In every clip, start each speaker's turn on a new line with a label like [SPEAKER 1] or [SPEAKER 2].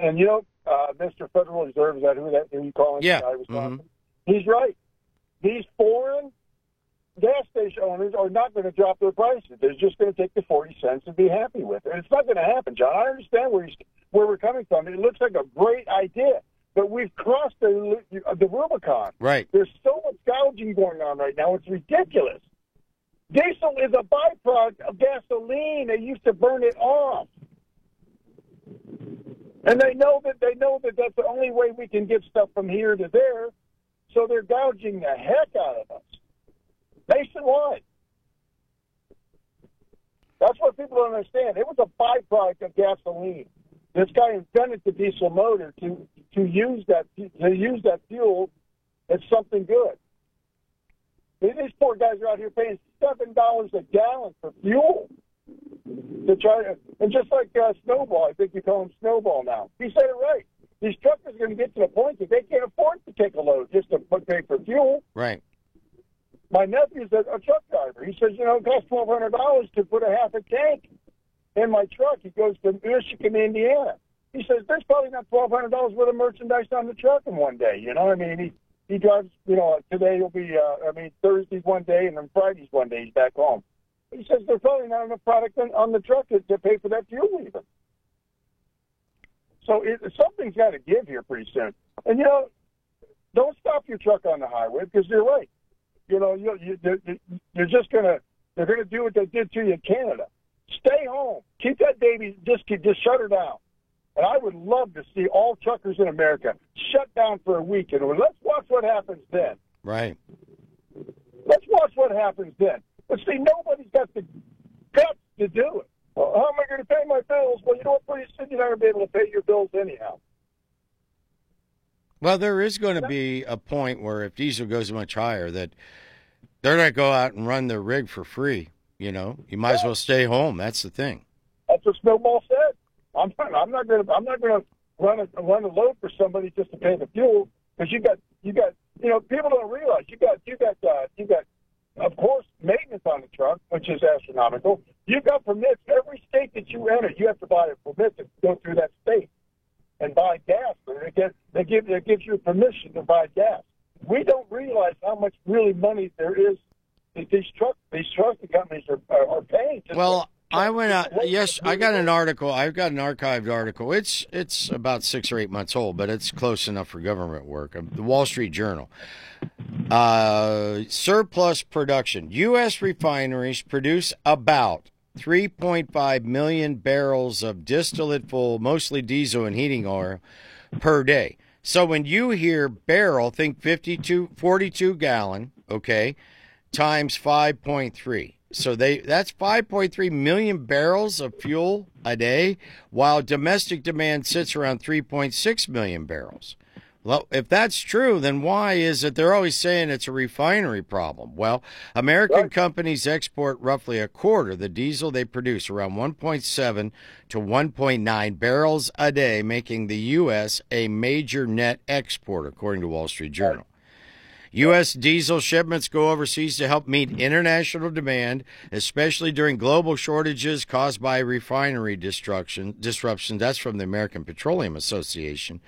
[SPEAKER 1] And Mr. Federal Reserve, is that who you call him?
[SPEAKER 2] Yeah.
[SPEAKER 1] Mm-hmm. He's right. These foreign gas station owners are not going to drop their prices. They're just going to take the 40 cents and be happy with it. And it's not going to happen, John. I understand where we're coming from. It looks like a great idea, but we've crossed the Rubicon.
[SPEAKER 2] Right.
[SPEAKER 1] There's so much gouging going on right now. It's ridiculous. Diesel is a byproduct of gasoline. They used to burn it off. And they know that that's the only way we can get stuff from here to there, so they're gouging the heck out of us. Nationwide. That's what people don't understand. It was a byproduct of gasoline. This guy invented the diesel motor to use that fuel as something good. These poor guys are out here paying $7 a gallon for fuel to try to, and just like Snowball, I think you call him Snowball now. He said it right. These truckers are going to get to the point that they can't afford to take a load just to pay for fuel.
[SPEAKER 2] Right.
[SPEAKER 1] My nephew's a truck driver. He says, it costs $1,200 to put a half a tank in my truck. He goes to Michigan, Indiana. He says, there's probably not $1,200 worth of merchandise on the truck in one day. He drives, today will be, Thursday's one day, and then Friday's one day he's back home. He says there's probably not enough product on the truck to pay for that fuel even. So something's got to give here pretty soon. And, don't stop your truck on the highway because you're right. They're just they're going to do what they did to you in Canada. Stay home. Keep that baby, just shut her down. And I would love to see all truckers in America shut down for a week. And let's watch what happens then.
[SPEAKER 2] Right.
[SPEAKER 1] Let's watch what happens then. But see, nobody's got the guts to do it. Well, how am I going to pay my bills? Well, you know what? Pretty soon you're not going to be able to pay your bills anyhow.
[SPEAKER 2] Well, there is going to be a point where if diesel goes much higher, that they're not go out and run their rig for free. You might as well stay home. That's the thing.
[SPEAKER 1] That's what Snowball said. I'm not going to run a load for somebody just to pay the fuel because you got people don't realize you got of course maintenance on the truck, which is astronomical. You've got permits. Every state that you enter, you have to buy a permit to go through that state and buy gas. It gives you permission to buy gas. We don't realize how much really money there is that these trucking companies are paying.
[SPEAKER 2] Well, I went out. Yes, I got an article. I've got an archived article. It's about 6 or 8 months old, but it's close enough for government work. The Wall Street Journal. Surplus production. U.S. refineries produce about 3.5 million barrels of distillate full, mostly diesel and heating oil, per day. So when you hear barrel, think 42 gallon, okay, times 5.3. So that's 5.3 million barrels of fuel a day, while domestic demand sits around 3.6 million barrels. Well, if that's true, then why is it they're always saying it's a refinery problem? Well, American companies export roughly a quarter the diesel they produce, around 1.7 to 1.9 barrels a day, making the U.S. a major net exporter, according to Wall Street Journal. U.S. diesel shipments go overseas to help meet international demand, especially during global shortages caused by refinery disruption. That's from the American Petroleum Association.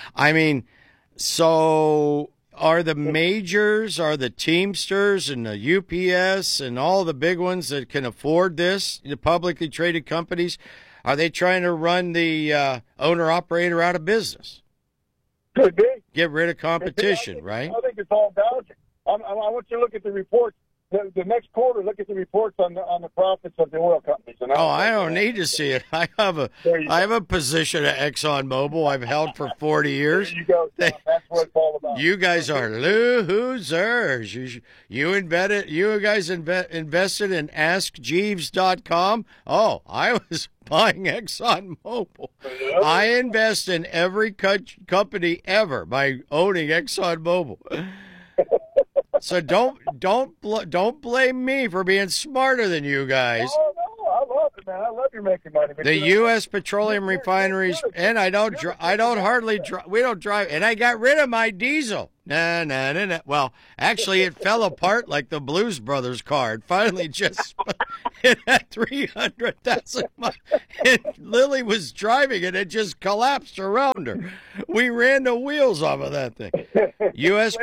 [SPEAKER 2] So are the majors, are the Teamsters and the UPS and all the big ones that can afford this, the publicly traded companies, are they trying to run the owner-operator out of business?
[SPEAKER 1] Could be.
[SPEAKER 2] Get rid of competition, right?
[SPEAKER 1] I think it's all gouging. I want you to look at the reports. The next quarter, look at the reports on the profits of the oil companies. And
[SPEAKER 2] I don't need to see it. I have a position at ExxonMobil I've held for 40 years.
[SPEAKER 1] There you go. That's what it's all about.
[SPEAKER 2] You guys are losers. You guys invested in AskJeeves.com. Oh, I was buying ExxonMobil.
[SPEAKER 1] Yeah.
[SPEAKER 2] I invest in every company ever by owning ExxonMobil. So don't blame me for being smarter than you guys.
[SPEAKER 1] Oh, no, I love it, man. I love you making money.
[SPEAKER 2] The U.S. petroleum refineries, and we don't drive, and I got rid of my diesel. Na, na, na, na. Well, actually, it fell apart like the Blues Brothers car. It finally just hit at 300,000 miles. And Lily was driving it. It just collapsed around her. We ran the wheels off of that thing. U.S.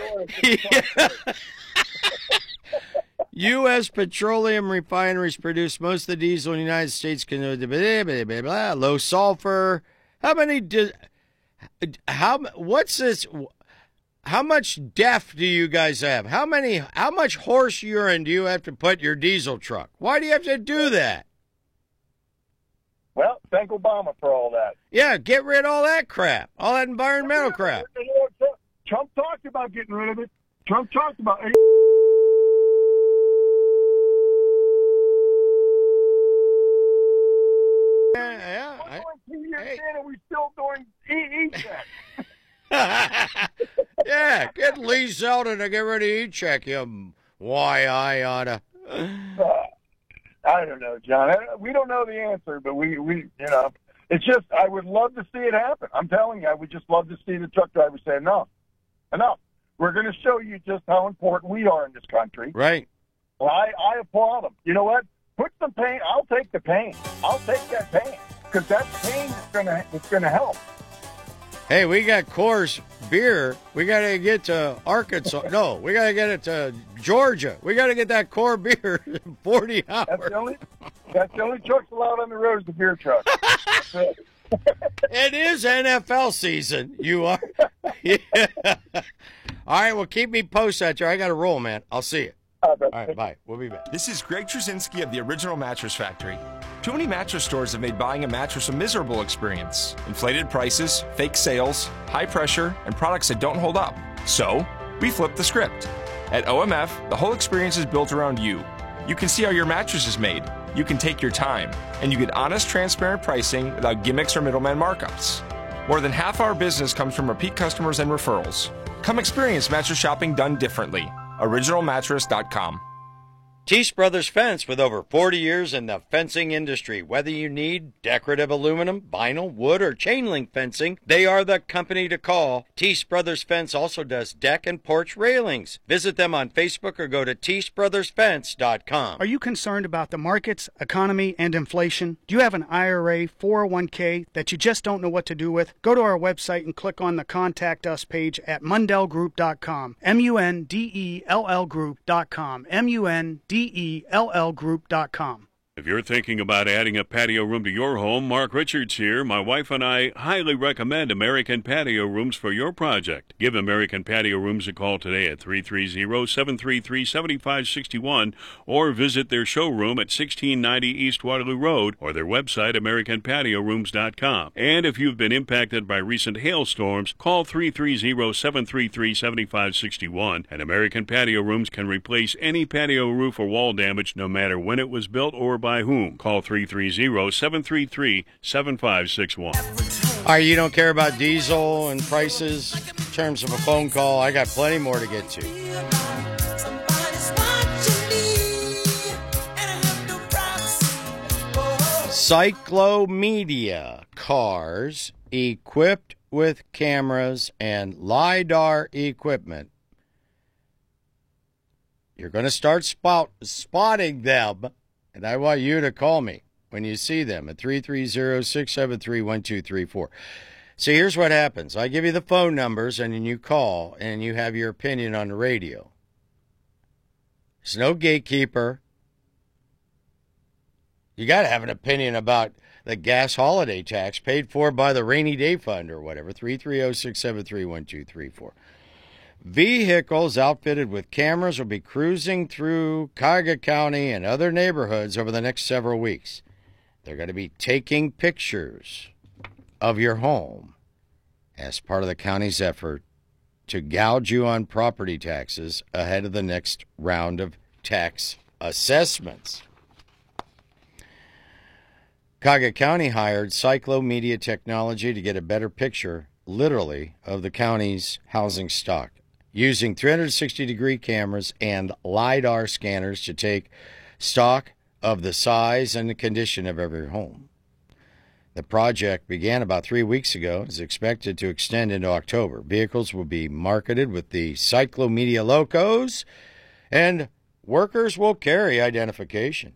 [SPEAKER 2] U.S. petroleum refineries produce most of the diesel in the United States. Low sulfur. What's this? How much DEF do you guys have? How much horse urine do you have to put in your diesel truck? Why do you have to do that?
[SPEAKER 1] Well, thank Obama for all that.
[SPEAKER 2] Yeah, get rid of all that crap, all that environmental crap.
[SPEAKER 1] Trump talked about getting rid of it. Trump talked about it.
[SPEAKER 2] Yeah.
[SPEAKER 1] We're going 2 years in and we're still doing E-check.
[SPEAKER 2] Yeah, get Lee Zeldin to get rid of E-check, you I oughta.
[SPEAKER 1] I don't know, John. We don't know the answer, but we it's just, I would love to see it happen. I'm telling you, I would just love to see the truck drivers say, enough. We're going to show you just how important we are in this country.
[SPEAKER 2] Right.
[SPEAKER 1] Well, I applaud them. You know what? Put some pain. I'll take the pain. I'll take that pain because that pain is going to help.
[SPEAKER 2] Hey, we got Coors beer. We got to get to Arkansas. No, we got to get it to Georgia. We got to get that Coors beer in 40 hours.
[SPEAKER 1] That's the only trucks allowed on the road is the beer truck.
[SPEAKER 2] It is NFL season. You are. Yeah. All right, well, keep me posted out there. I got to roll, man. I'll see you. All right, bye. We'll be back.
[SPEAKER 3] This is Greg Trzynski of the Original Mattress Factory. Too many mattress stores have made buying a mattress a miserable experience. Inflated prices, fake sales, high pressure, and products that don't hold up. So, we flipped the script. At OMF, the whole experience is built around you. You can see how your mattress is made. You can take your time. And you get honest, transparent pricing without gimmicks or middleman markups. More than half our business comes from repeat customers and referrals. Come experience mattress shopping done differently. OriginalMattress.com.
[SPEAKER 2] Teese Brothers Fence, with over 40 years in the fencing industry. Whether you need decorative aluminum, vinyl, wood, or chain link fencing, they are the company to call. Teese Brothers Fence also does deck and porch railings. Visit them on Facebook or go to TeeseBrothersFence.com.
[SPEAKER 4] Are you concerned about the markets, economy, and inflation? Do you have an IRA, 401k that you just don't know what to do with? Go to our website and click on the Contact Us page at MundellGroup.com. MUNDELL Group.com. MUNDELLgroup.com.
[SPEAKER 5] If you're thinking about adding a patio room to your home, Mark Richards here. My wife and I highly recommend American Patio Rooms for your project. Give American Patio Rooms a call today at 330-733-7561 or visit their showroom at 1690 East Waterloo Road or their website, AmericanPatioRooms.com. And if you've been impacted by recent hailstorms, call 330-733-7561 and American Patio Rooms can replace any patio roof or wall damage no matter when it was built or by whom. Call 330-733-7561.
[SPEAKER 2] All right, you don't care about diesel and prices in terms of a phone call. I got plenty more to get to. Cyclomedia cars equipped with cameras and LiDAR equipment. You're going to start spotting them. And I want you to call me when you see them at 330-673-1234. So here's what happens. I give you the phone numbers, and then you call, and you have your opinion on the radio. There's no gatekeeper. You got to have an opinion about the gas holiday tax paid for by the Rainy Day Fund or whatever. 330-673-1234. Vehicles outfitted with cameras will be cruising through Cuyahoga County and other neighborhoods over the next several weeks. They're going to be taking pictures of your home as part of the county's effort to gouge you on property taxes ahead of the next round of tax assessments. Cuyahoga County hired Cyclomedia Technology to get a better picture, literally, of the county's housing stock, using 360-degree cameras and LiDAR scanners to take stock of the size and the condition of every home. The project began about 3 weeks ago and is expected to extend into October. Vehicles will be marketed with the Cyclomedia logos, and workers will carry identification.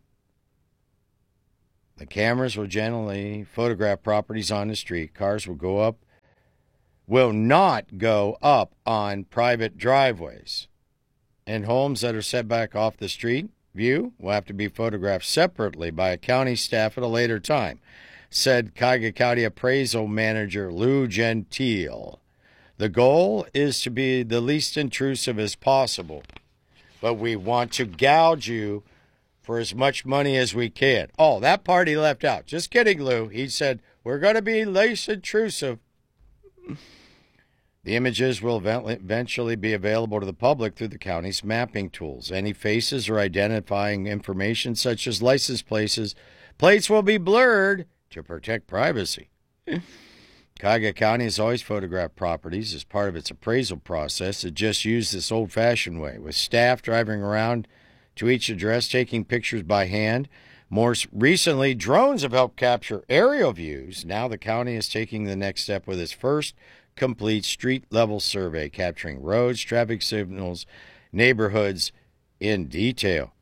[SPEAKER 2] The cameras will generally photograph properties on the street. Cars will not go up on private driveways. And homes that are set back off the street view will have to be photographed separately by a county staff at a later time, said Cuyahoga County Appraisal Manager Lou Gentile. The goal is to be the least intrusive as possible, but we want to gouge you for as much money as we can. Oh, that part he left out. Just kidding, Lou. He said, we're going to be least intrusive. The images will eventually be available to the public through the county's mapping tools. Any faces or identifying information such as license plates will be blurred to protect privacy. Cuyahoga County has always photographed properties as part of its appraisal process. It just used this old-fashioned way, with staff driving around to each address, taking pictures by hand. More recently, drones have helped capture aerial views. Now the county is taking the next step with its first complete street-level survey, capturing roads, traffic signals, neighborhoods in detail.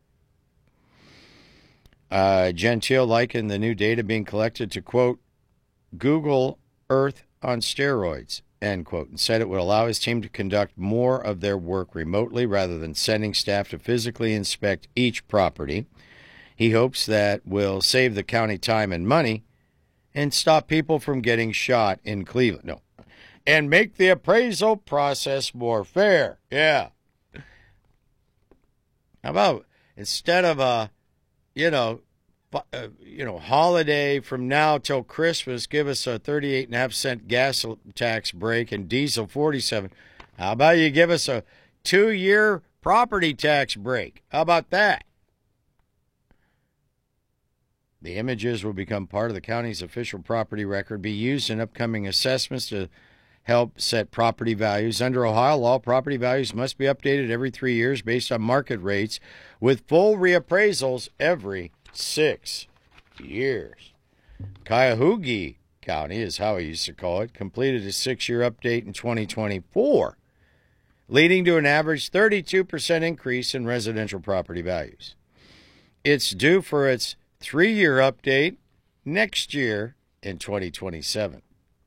[SPEAKER 2] Gentile likened the new data being collected to, quote, Google Earth on steroids, end quote, and said it would allow his team to conduct more of their work remotely rather than sending staff to physically inspect each property. He hopes that will save the county time and money and stop people from getting shot in Cleveland. No. And make the appraisal process more fair. Yeah. How about instead of a, holiday from now till Christmas, give us a 38.5-cent gas tax break and diesel 47. How about you give us a 2-year property tax break? How about that? The images will become part of the county's official property record, be used in upcoming assessments to help set property values. Under Ohio law, property values must be updated every 3 years based on market rates, with full reappraisals every 6 years. Cuyahoga County, is how I used to call it, completed a 6-year update in 2024, leading to an average 32% increase in residential property values. It's due for its 3-year update next year in 2027.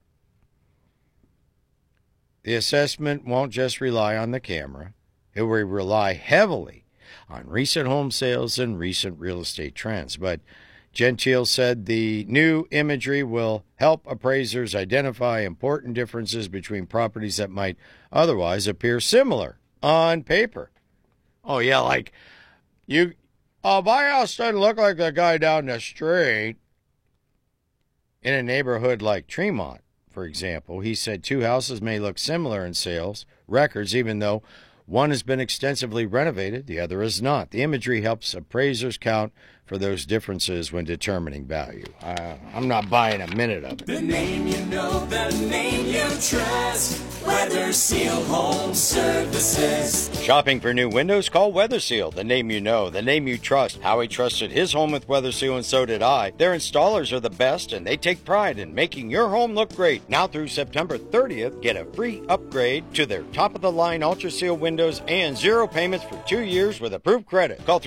[SPEAKER 2] The assessment won't just rely on the camera. It will rely heavily on recent home sales and recent real estate trends. But Gentile said the new imagery will help appraisers identify important differences between properties that might otherwise appear similar on paper. Oh, yeah, like, my house doesn't look like the guy down the street. In a neighborhood like Tremont, for example, he said 2 houses may look similar in sales records, even though one has been extensively renovated, the other is not. The imagery helps appraisers count for those differences when determining value. I'm not buying a minute of it.
[SPEAKER 6] The name you know, the name you trust. Weather Seal Home Services.
[SPEAKER 2] Shopping for new windows? Call Weather Seal. The name you know, the name you trust. Howie trusted his home with Weather Seal, and so did I. Their installers are the best, and they take pride in making your home look great. Now through September 30th, get a free upgrade to their top-of-the-line Ultra Seal windows and 0 payments for 2 years with approved credit. Call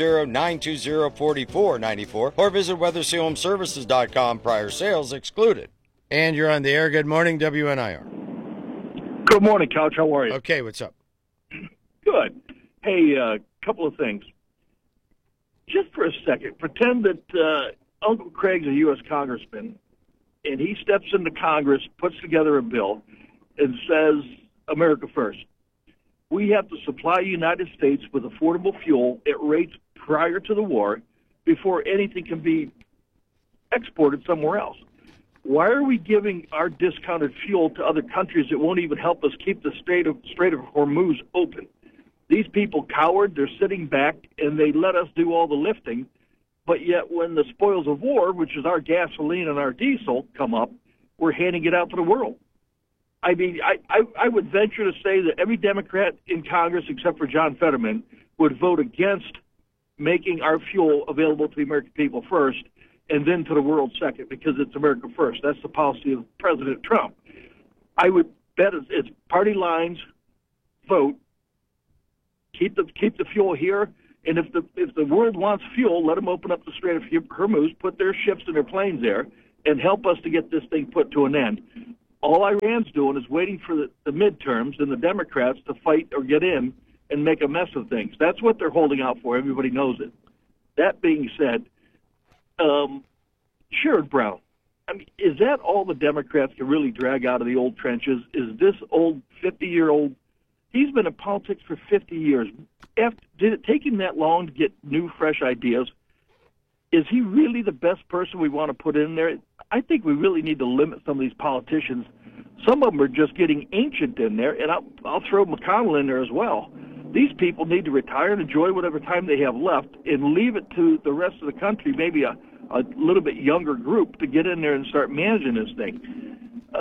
[SPEAKER 2] 330-920-4494 or visit WeatherSealHomeservices.com. Prior sales excluded. And you're on the air. Good morning, WNIR.
[SPEAKER 7] Good morning, Couch. How are you?
[SPEAKER 2] Okay, what's up?
[SPEAKER 7] Good. Hey, couple of things. Just for a second, pretend that Uncle Craig's a U.S. congressman, and he steps into Congress, puts together a bill, and says, America first. We have to supply the United States with affordable fuel at rates prior to the war before anything can be exported somewhere else. Why are we giving our discounted fuel to other countries that won't even help us keep the Strait of Hormuz open? These people cowered, they're sitting back, and they let us do all the lifting. But yet when the spoils of war, which is our gasoline and our diesel, come up, we're handing it out to the world. I mean, I would venture to say that every Democrat in Congress, except for John Fetterman, would vote against making our fuel available to the American people first, and then to the world second, because it's America first. That's the policy of President Trump. I would bet it's party lines, vote, keep the fuel here, and if the world wants fuel, let them open up the Strait of Hormuz, put their ships and their planes there, and help us to get this thing put to an end. All Iran's doing is waiting for the midterms and the Democrats to fight or get in and make a mess of things. That's what they're holding out for. Everybody knows it. That being said, Sherrod Brown, I mean, is that all the Democrats can really drag out of the old trenches? Is this old 50-year-old? He's been in politics for 50 years. Did it take him that long to get new, fresh ideas? Is he really the best person we want to put in there? I think we really need to limit some of these politicians. Some of them are just getting ancient in there, and I'll throw McConnell in there as well. These people need to retire and enjoy whatever time they have left and leave it to the rest of the country, maybe a little bit younger group, to get in there and start managing this thing.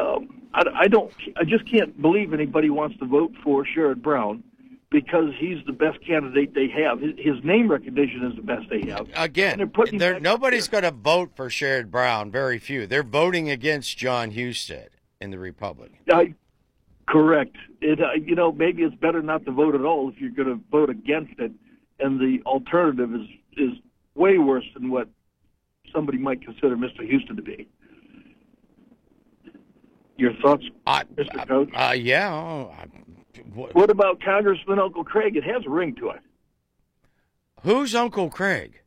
[SPEAKER 7] I just can't believe anybody wants to vote for Sherrod Brown because he's the best candidate they have. His name recognition is the best they have.
[SPEAKER 2] Again, nobody's going to vote for Sherrod Brown. Very few. They're voting against John Husted in the Republican.
[SPEAKER 7] Correct. Maybe it's better not to vote at all if you're going to vote against it, and the alternative is way worse than what somebody might consider Mr. Husted to be. Your thoughts, Mr. Coach?
[SPEAKER 2] Yeah.
[SPEAKER 7] What about Congressman Uncle Craig? It has a ring to it.
[SPEAKER 2] Who's Uncle Craig?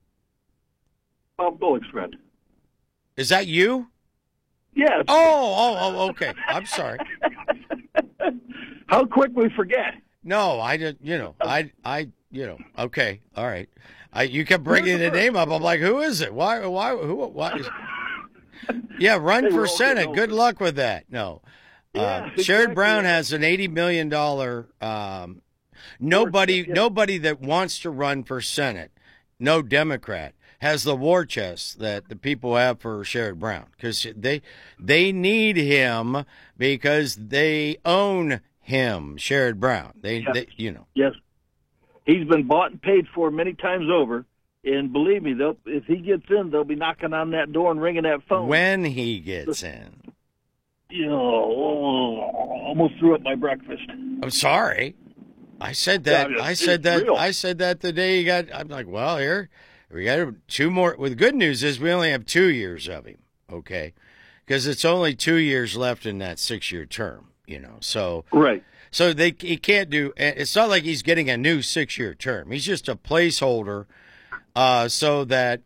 [SPEAKER 7] Bob Bullock's friend.
[SPEAKER 2] Is that you?
[SPEAKER 7] Yes.
[SPEAKER 2] Oh, okay. I'm sorry.
[SPEAKER 7] How quick we forget.
[SPEAKER 2] No, I didn't, okay, all right. You kept bringing the name up. I'm like, who is it? Why? Yeah, run for Senate. Good luck with that. No.
[SPEAKER 7] Yeah,
[SPEAKER 2] Sherrod Brown has an $80 million, nobody that wants to run for Senate, no Democrat, has the war chest that the people have for Sherrod Brown, because they need him because they own him, Sherrod Brown.
[SPEAKER 7] Yes. He's been bought and paid for many times over, and believe me, if he gets in, they'll be knocking on that door and ringing that phone.
[SPEAKER 2] When he gets in.
[SPEAKER 7] Almost threw up my breakfast.
[SPEAKER 2] I'm sorry. I said that.
[SPEAKER 7] Yeah,
[SPEAKER 2] I said that the day he got. I'm like, well, here we got 2 more. Well, the good news is we only have 2 years of him. Okay, because it's only 2 years left in that 6-year term. So
[SPEAKER 7] right.
[SPEAKER 2] So he can't do. It's not like he's getting a new 6-year term. He's just a placeholder, so that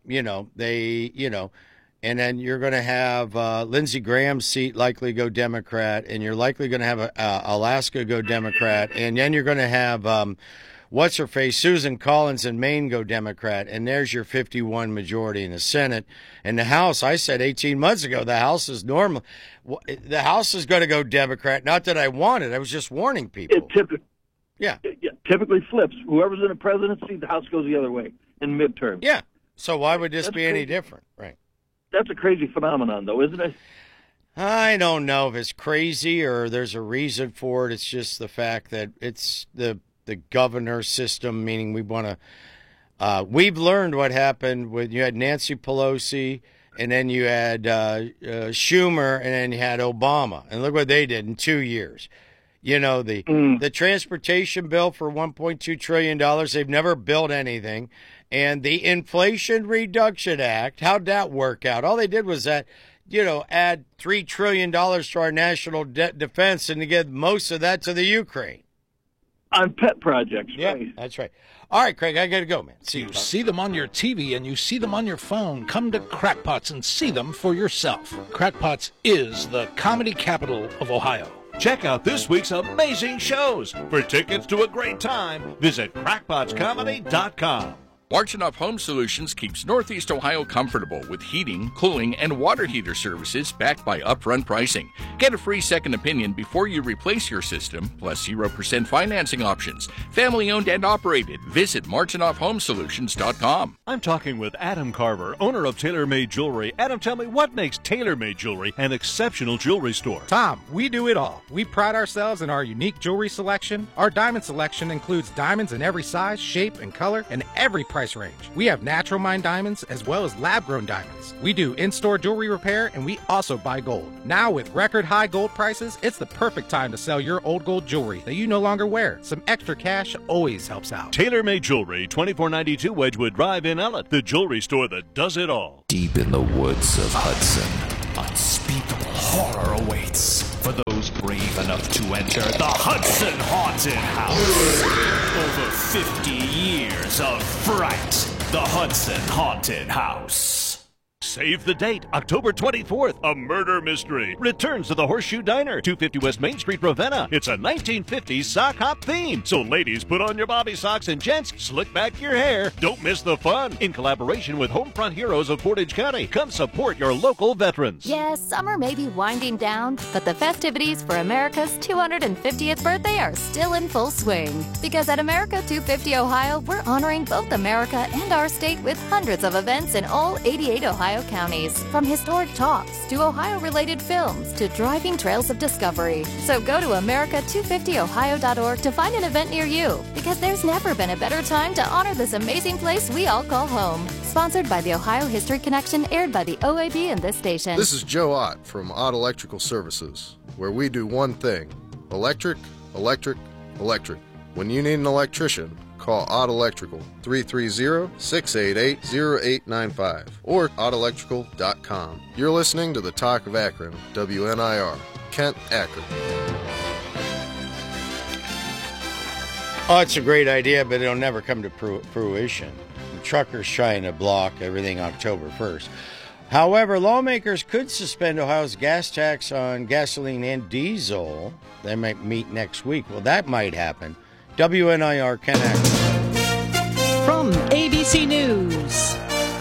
[SPEAKER 2] And then you're going to have Lindsey Graham's seat likely go Democrat, and you're likely going to have Alaska go Democrat, and then you're going to have what's-her-face, Susan Collins in Maine go Democrat, and there's your 51 majority in the Senate. And the House, I said 18 months ago, the House is normal. The House is going to go Democrat. Not that I want it. I was just warning people.
[SPEAKER 7] It typically flips. Whoever's in the presidency, the House goes the other way in midterms.
[SPEAKER 2] Yeah. So why would this be any different? Right.
[SPEAKER 7] That's a crazy phenomenon, though, isn't it?
[SPEAKER 2] I don't know if it's crazy or there's a reason for it. It's just the fact that it's the governor system, meaning we want to we've learned what happened when you had Nancy Pelosi and then you had Schumer and then you had Obama. And look what they did in 2 years. The transportation bill for $1.2 trillion, they've never built anything. And the Inflation Reduction Act, how'd that work out? All they did was add $3 trillion to our national defense and to give most of that to the Ukraine.
[SPEAKER 7] On pet projects.
[SPEAKER 2] Yeah,
[SPEAKER 7] right.
[SPEAKER 2] That's right. All right, Craig, I got to go, man. See you.
[SPEAKER 8] You see them on your TV and you see them on your phone. Come to Crackpots and see them for yourself. Crackpots is the comedy capital of Ohio.
[SPEAKER 9] Check out this week's amazing shows. For tickets to a great time, visit crackpotscomedy.com.
[SPEAKER 10] Larchenough Home Solutions keeps Northeast Ohio comfortable with heating, cooling, and water heater services backed by upfront pricing. Get a free second opinion before you replace your system, plus 0% financing options. Family owned and operated. Visit MarchenoffHomeSolutions.com.
[SPEAKER 9] I'm talking with Adam Carver, owner of Tailor Made Jewelry. Adam, tell me, what makes Tailor Made Jewelry an exceptional jewelry store?
[SPEAKER 11] Tom, we do it all. We pride ourselves in our unique jewelry selection. Our diamond selection includes diamonds in every size, shape, and color, and every price price range. We have natural mine diamonds as well as lab-grown diamonds. We do in-store jewelry repair, and we also buy gold. Now with record high gold prices, it's the perfect time to sell your old gold jewelry that you no longer wear. Some extra cash always helps out.
[SPEAKER 9] TaylorMade Jewelry, 2492 Wedgwood Drive in Ellett, the jewelry store that does it all.
[SPEAKER 12] Deep in the woods of Hudson, unspeakable horror awaits for those brave enough to enter the Hudson Haunted House. Over 50 years of fright. The Hudson Haunted House.
[SPEAKER 9] Save the date, October 24th. A murder mystery returns to the Horseshoe Diner, 250 West Main Street, Ravenna. It's a 1950s sock hop theme. So ladies, put on your bobby socks, and gents, slick back your hair. Don't miss the fun. In collaboration with Homefront Heroes of Portage County, come support your local veterans.
[SPEAKER 13] Yes, summer may be winding down, but the festivities for America's 250th birthday are still in full swing. Because at America 250 Ohio, we're honoring both America and our state with hundreds of events in all 88 Ohio counties. From historic talks to Ohio-related films to driving trails of discovery. So go to America250Ohio.org to find an event near you, because there's never been a better time to honor this amazing place we all call home. Sponsored by the Ohio History Connection, aired by the OAB and this station.
[SPEAKER 14] This is Joe Ott from Ott Electrical Services, where we do one thing: electric, electric, electric. When you need an electrician, call Ott Electrical, 330-688-0895, or ottelectrical.com. You're listening to the Talk of Akron, WNIR, Kent, Akron.
[SPEAKER 2] Oh, it's a great idea, but it'll never come to fruition. The truckers trying to block everything October 1st. However, lawmakers could suspend Ohio's gas tax on gasoline and diesel. They might meet next week. Well, that might happen. WNIR, Ken Akron.
[SPEAKER 15] From ABC News,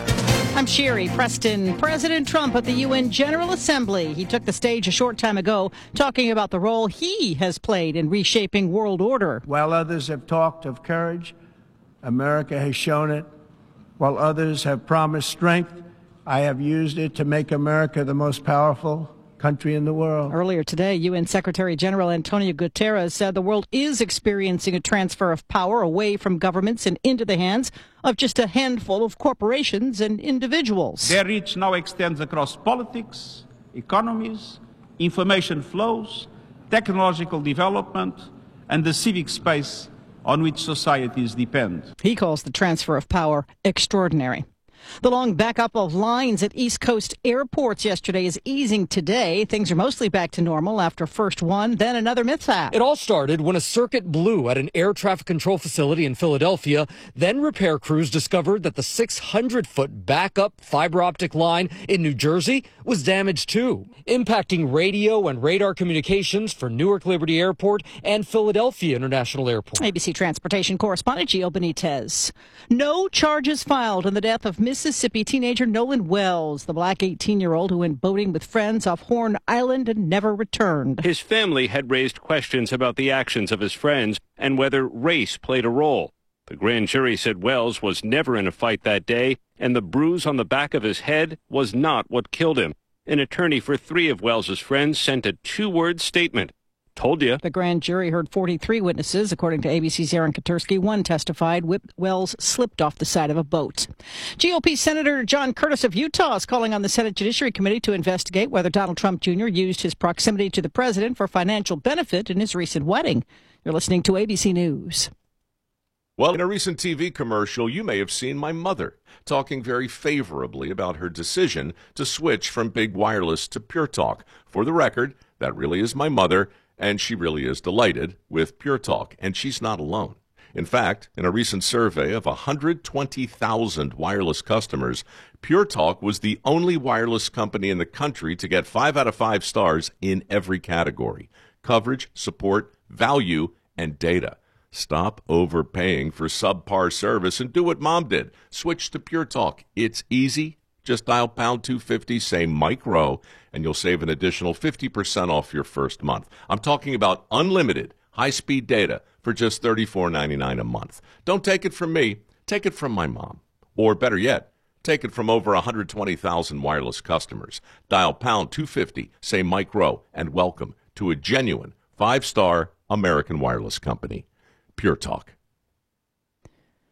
[SPEAKER 15] I'm Sherry Preston. President Trump at the UN General Assembly. He took the stage a short time ago talking about the role he has played in reshaping world order.
[SPEAKER 16] While others have talked of courage, America has shown it. While others have promised strength, I have used it to make America the most powerful country in the world.
[SPEAKER 15] Earlier today, UN Secretary General Antonio Guterres said the world is experiencing a transfer of power away from governments and into the hands of just a handful of corporations and individuals.
[SPEAKER 17] Their reach now extends across politics, economies, information flows, technological development, and the civic space on which societies depend.
[SPEAKER 15] He calls the transfer of power extraordinary. The long backup of lines at East Coast airports yesterday is easing today. Things are mostly back to normal after first one, then another mishap.
[SPEAKER 18] It all started when a circuit blew at an air traffic control facility in Philadelphia. Then repair crews discovered that the 600-foot backup fiber optic line in New Jersey was damaged too, impacting radio and radar communications for Newark Liberty Airport and Philadelphia International Airport.
[SPEAKER 15] ABC Transportation correspondent Gio Benitez. No charges filed in the death of Mississippi teenager Nolan Wells, the black 18-year-old who went boating with friends off Horn Island and never returned.
[SPEAKER 19] His family had raised questions about the actions of his friends and whether race played a role. The grand jury said Wells was never in a fight that day, and the bruise on the back of his head was not what killed him. An attorney for 3 of Wells's friends sent a 2-word statement. Told you.
[SPEAKER 15] The grand jury heard 43 witnesses. According to ABC's Aaron Katursky, one testified Wells slipped off the side of a boat. GOP Senator John Curtis of Utah is calling on the Senate Judiciary Committee to investigate whether Donald Trump Jr. used his proximity to the president for financial benefit in his recent wedding. You're listening to ABC News.
[SPEAKER 20] Well, in a recent TV commercial, you may have seen my mother talking very favorably about her decision to switch from Big Wireless to Pure Talk. For the record, that really is my mother, and she really is delighted with Pure Talk, and she's not alone. In fact, in a recent survey of 120,000 wireless customers, Pure Talk was the only wireless company in the country to get 5 out of 5 stars in every category: coverage, support, value, and data. Stop overpaying for subpar service and do what Mom did. Switch to Pure Talk. It's easy. Just dial pound 250, say Mike Rowe, and you'll save an additional 50% off your first month. I'm talking about unlimited high-speed data for just $34.99 a month. Don't take it from me. Take it from my mom. Or better yet, take it from over 120,000 wireless customers. Dial pound 250, say Mike Rowe, and welcome to a genuine 5-star American wireless company. Pure Talk.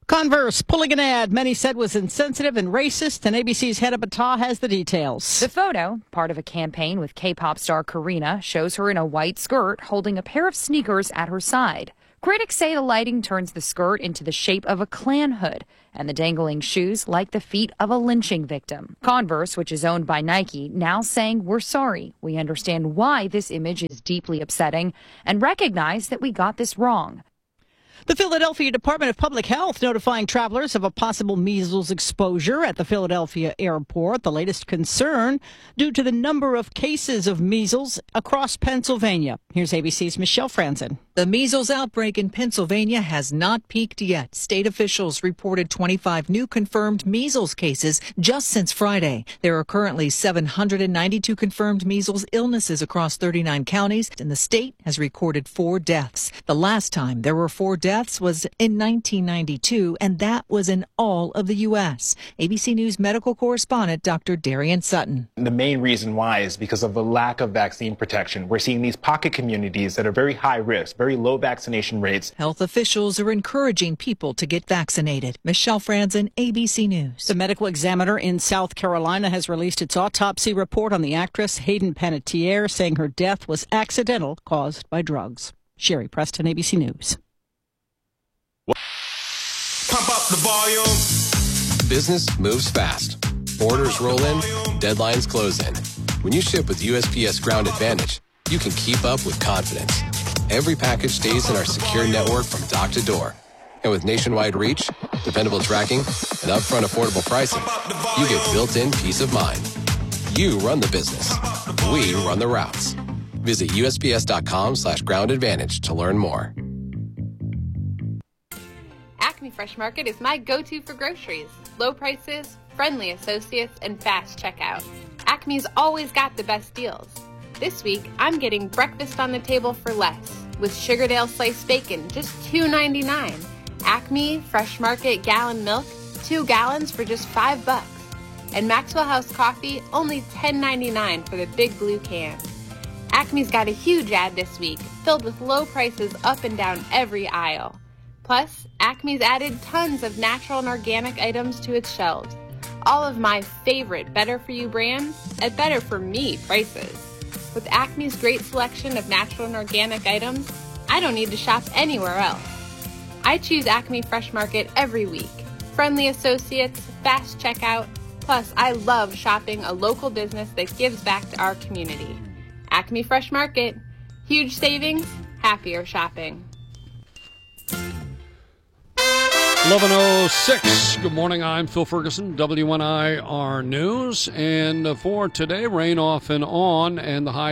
[SPEAKER 15] Converse pulling an ad many said was insensitive and racist, and ABC's Hannah Battah has the details.
[SPEAKER 21] The photo, part of a campaign with K-pop star Karina, shows her in a white skirt holding a pair of sneakers at her side. Critics say the lighting turns the skirt into the shape of a Klan hood, and the dangling shoes like the feet of a lynching victim. Converse, which is owned by Nike, now saying, "We're sorry. We understand why this image is deeply upsetting and recognize that we got this wrong."
[SPEAKER 15] The Philadelphia Department of Public Health notifying travelers of a possible measles exposure at the Philadelphia airport. The latest concern due to the number of cases of measles across Pennsylvania. Here's ABC's Michelle Franzen.
[SPEAKER 22] The measles outbreak in Pennsylvania has not peaked yet. State officials reported 25 new confirmed measles cases just since Friday. There are currently 792 confirmed measles illnesses across 39 counties, and the state has recorded 4 deaths. The last time there were 4 deaths was in 1992, and that was in all of the U.S. ABC News medical correspondent Dr. Darian Sutton.
[SPEAKER 23] The main reason why is because of the lack of vaccine protection. We're seeing these pocket communities that are very high risk, very low vaccination rates.
[SPEAKER 22] Health officials are encouraging people to get vaccinated. Michelle Franzen, ABC News.
[SPEAKER 15] The medical examiner in South Carolina has released its autopsy report on the actress Hayden Panettiere, saying her death was accidental, caused by drugs. Sherry Preston, ABC News.
[SPEAKER 24] Pump up the volume. Business moves fast. Orders roll in, deadlines close in. When you ship with USPS Ground Advantage, you can keep up with confidence. Every package stays in our secure network from dock to door. And with nationwide reach, dependable tracking, and upfront affordable pricing, you get built-in peace of mind. You run the business. We run the routes. Visit USPS.com/Ground Advantage to learn more.
[SPEAKER 25] Acme Fresh Market is my go-to for groceries. Low prices, friendly associates, and fast checkout. Acme's always got the best deals. This week, I'm getting breakfast on the table for less with Sugardale sliced bacon, just $2.99. Acme Fresh Market gallon milk, 2 gallons for just $5. And Maxwell House coffee, only $10.99 for the big blue can. Acme's got a huge ad this week, filled with low prices up and down every aisle. Plus, Acme's added tons of natural and organic items to its shelves. All of my favorite Better For You brands at Better For Me prices. With Acme's great selection of natural and organic items, I don't need to shop anywhere else. I choose Acme Fresh Market every week. Friendly associates, fast checkout, plus I love shopping a local business that gives back to our community. Acme Fresh Market. Huge savings, happier shopping.
[SPEAKER 26] 11:06. Good morning. I'm Phil Ferguson, WNIR News. And for today, rain off and on, and the high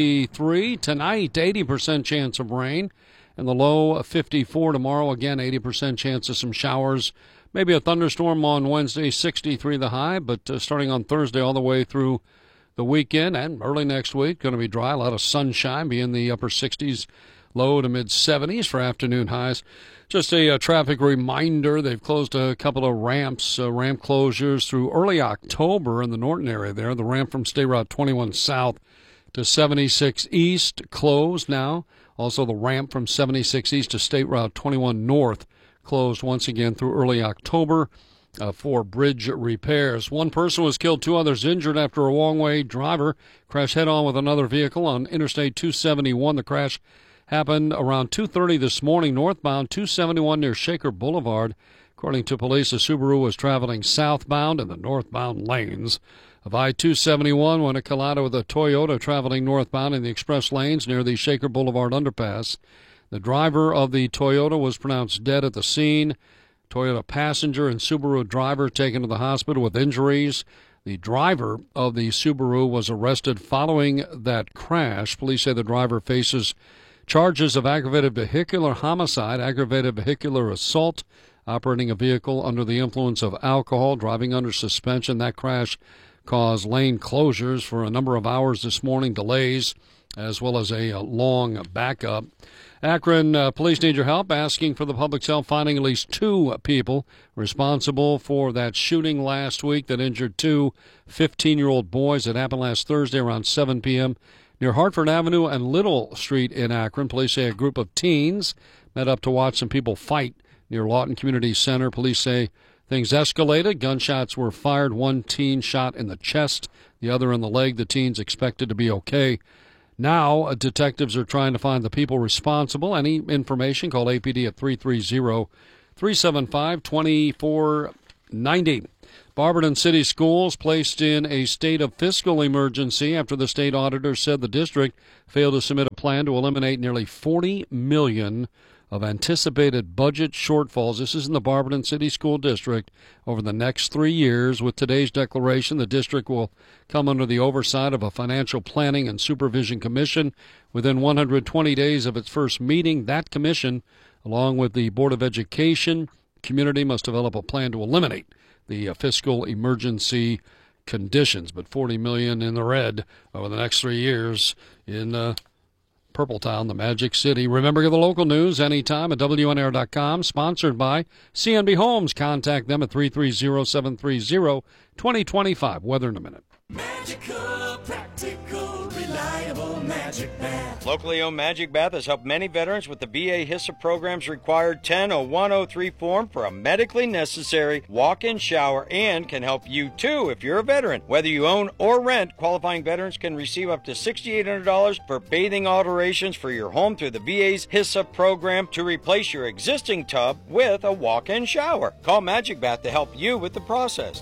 [SPEAKER 26] 63. Tonight, 80% chance of rain, and the low 54 tomorrow. Again, 80% chance of some showers. Maybe a thunderstorm on Wednesday, 63 the high, but starting on Thursday all the way through the weekend and early next week, going to be dry. A lot of sunshine, be in the upper 60s, low to mid 70s for afternoon highs. Just a traffic reminder, they've closed a couple of ramps, ramp closures through early October in the Norton area there. The ramp from State Route 21 South to 76 East closed now. Also the ramp from 76 East to State Route 21 North closed once again through early October for bridge repairs. One person was killed, 2 others injured after a wrong-way driver crashed head-on with another vehicle on Interstate 271. The crash happened around 2:30 this morning, northbound 271 near Shaker Boulevard. According to police, the Subaru was traveling southbound in the northbound lanes of I-271 when it collided with a Toyota traveling northbound in the express lanes near the Shaker Boulevard underpass. The driver of the Toyota was pronounced dead at the scene. Toyota passenger and Subaru driver taken to the hospital with injuries. The driver of the Subaru was arrested following that crash. Police say the driver faces charges of aggravated vehicular homicide, aggravated vehicular assault, operating a vehicle under the influence of alcohol, driving under suspension. That crash caused lane closures for a number of hours this morning, delays, as well as a long backup. Akron police need your help, asking for the public's help finding at least 2 people responsible for that shooting last week that injured 2 15-year-old boys. It happened last Thursday around 7 p.m. near Hartford Avenue and Little Street in Akron. Police say a group of teens met up to watch some people fight near Lawton Community Center. Police say things escalated. Gunshots were fired. One teen shot in the chest, the other in the leg. The teen's expected to be okay. Now, detectives are trying to find the people responsible. Any information, call APD at 330-375-2490. Barberton City Schools placed in a state of fiscal emergency after the state auditor said the district failed to submit a plan to eliminate nearly $40 million of anticipated budget shortfalls. This is in the Barberton City School District over the next 3 years. With today's declaration, the district will come under the oversight of a Financial Planning and Supervision Commission. Within 120 days of its first meeting, that commission, along with the Board of Education, community must develop a plan to eliminate the fiscal emergency conditions. But $40 million in the red over the next 3 years in Purple Town, the Magic City. Remember, get the local news anytime at WNAir.com. Sponsored by CNB Homes. Contact them at 330-730-2025. Weather in a minute.
[SPEAKER 1] Magical, practical, reliable Magic Bath.
[SPEAKER 2] Locally owned Magic Bath has helped many veterans with the VA HISA program's required 10-0103 form for a medically necessary walk-in shower, and can help you too if you're a veteran. Whether you own or rent, qualifying veterans can receive up to $6,800 for bathing alterations for your home through the VA's HISA program to replace your existing tub with a walk-in shower. Call Magic Bath to help you with the process.